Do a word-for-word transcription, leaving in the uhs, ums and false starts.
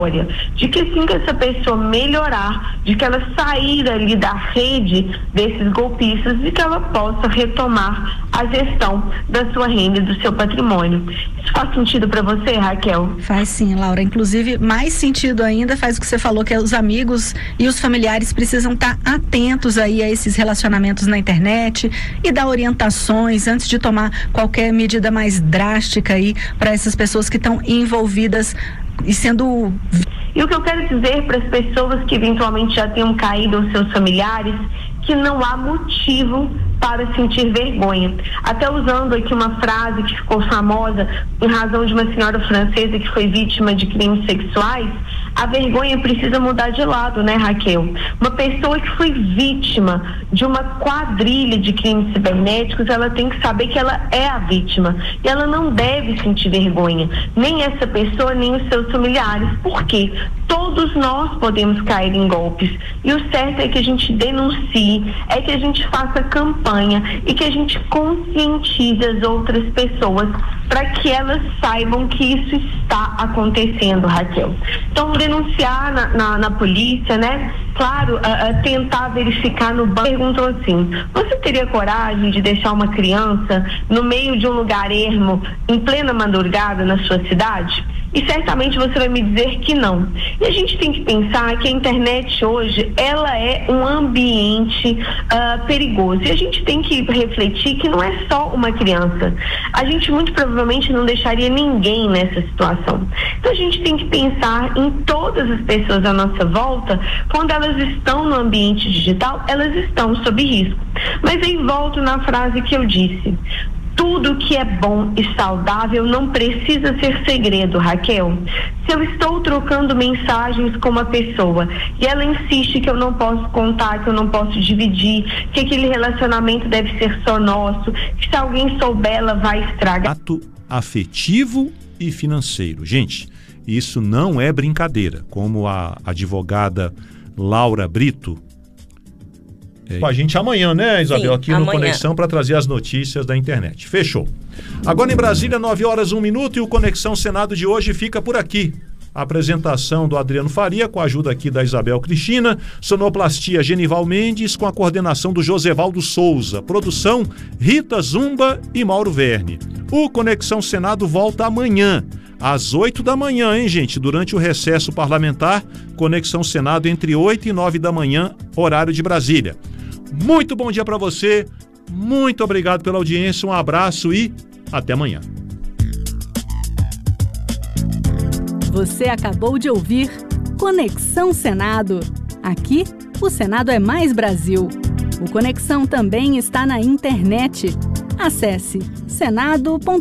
de que assim que essa pessoa melhorar, de que ela sair ali da rede desses golpistas, de que ela possa retomar a gestão da sua renda e do seu patrimônio. Isso faz sentido para você, Raquel? Faz sim, Laura. Inclusive, mais sentido ainda faz o que você falou, que os amigos e os familiares precisam estar atentos aí a esses relacionamentos na internet e dar orientações antes de tomar qualquer medida mais drástica aí para essas pessoas que estão envolvidas e sendo... E o que eu quero dizer para as pessoas que eventualmente já tenham caído, os seus familiares, que não há motivo para sentir vergonha. Até usando aqui uma frase que ficou famosa em razão de uma senhora francesa que foi vítima de crimes sexuais, a vergonha precisa mudar de lado, né, Raquel? Uma pessoa que foi vítima de uma quadrilha de crimes cibernéticos, ela tem que saber que ela é a vítima e ela não deve sentir vergonha, nem essa pessoa, nem os seus familiares. Por quê? Todos nós podemos cair em golpes e o certo é que a gente denuncie, é que a gente faça campanha e que a gente conscientize as outras pessoas para que elas saibam que isso está acontecendo, Raquel. Então, denunciar na, na, na polícia, né? Claro, uh, uh, tentar verificar no banco. Perguntam assim: você teria coragem de deixar uma criança no meio de um lugar ermo, em plena madrugada, na sua cidade? E certamente você vai me dizer que não. E a gente tem que pensar que a internet hoje, ela é um ambiente uh, perigoso. E a gente tem que refletir que não é só uma criança. A gente muito provavelmente não deixaria ninguém nessa situação. Então a gente tem que pensar em todas as pessoas à nossa volta. Quando elas estão no ambiente digital, elas estão sob risco. Mas aí volto na frase que eu disse: tudo que é bom e saudável não precisa ser segredo, Raquel. Se eu estou trocando mensagens com uma pessoa e ela insiste que eu não posso contar, que eu não posso dividir, que aquele relacionamento deve ser só nosso, que se alguém souber ela vai estragar. Ato afetivo e financeiro. Gente, isso não é brincadeira, como a advogada Laura Brito com a gente amanhã, né, Isabel? Sim, aqui amanhã no Conexão para trazer as notícias da internet. Fechou. Agora em Brasília, nove horas, um minuto, e o Conexão Senado de hoje fica por aqui. A apresentação do Adriano Faria, com a ajuda aqui da Isabel Cristina, sonoplastia Genival Mendes, com a coordenação do Josevaldo Souza, produção Rita Zumba e Mauro Verne. O Conexão Senado volta amanhã, às oito da manhã, hein, gente? Durante o recesso parlamentar, Conexão Senado entre oito e nove da manhã, horário de Brasília. Muito bom dia para você, muito obrigado pela audiência, um abraço e até amanhã. Você acabou de ouvir Conexão Senado. Aqui, o Senado é mais Brasil. O Conexão também está na internet. Acesse senado ponto